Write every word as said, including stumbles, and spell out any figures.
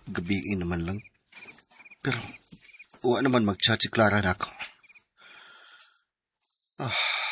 gabiin naman lang. Pero, wa naman mag-chat si Clara na ako. Ah,